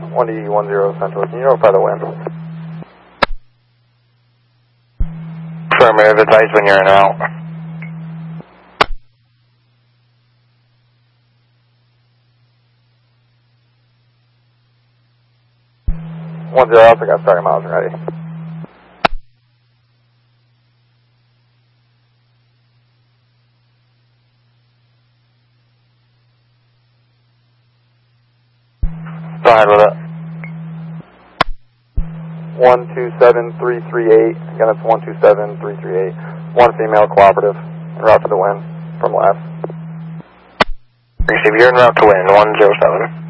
1D10 Central, can you notify the wind? Affirmative, advise when you're en route. 10 Alpha, got starting miles ready. Go ahead with it. 127338, again it's 127338. One female cooperative, en route for the wind, from left. Receive, you're en route to wind, 107.